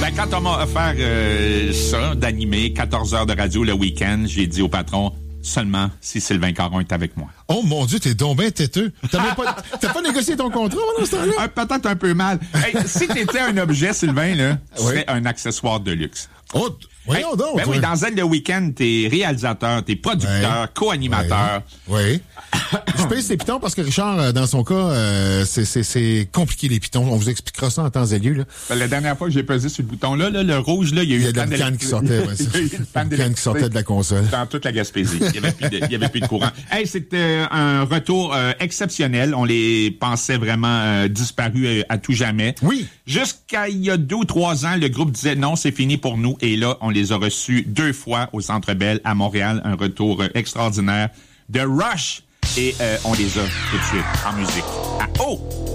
Ben, quand on m'a offert ça, d'animer 14 heures de radio le week-end, j'ai dit au patron, seulement si Sylvain Caron est avec moi. Oh mon Dieu, t'es donc ben têteux. T'as pas négocié ton contrat pendant ce temps-là? Peut-être un peu mal. Hey, si t'étais un objet, Sylvain, là, tu serais un accessoire de luxe. Oh, voyons donc. Ben oui, dans Z le week-end, t'es réalisateur, t'es producteur, co-animateur. Oui. Je paye ces pitons parce que Richard, dans son cas, c'est compliqué les pitons. On vous expliquera ça en temps et lieu. Là. Ben, la dernière fois que j'ai pesé sur le bouton là, le rouge, là, il y a eu de la canne qui sortait. Ouais, une canne qui sortait de la console. Dans toute la Gaspésie. Il y avait plus de courant. Hey, c'était un retour exceptionnel. On les pensait vraiment disparus à tout jamais. Oui. Jusqu'à il y a 2 ou 3 ans, le groupe disait non, c'est fini pour nous. Et là, on les a reçus 2 fois au Centre Bell à Montréal. Un retour extraordinaire de Rush. Et on les a tout de suite en musique. À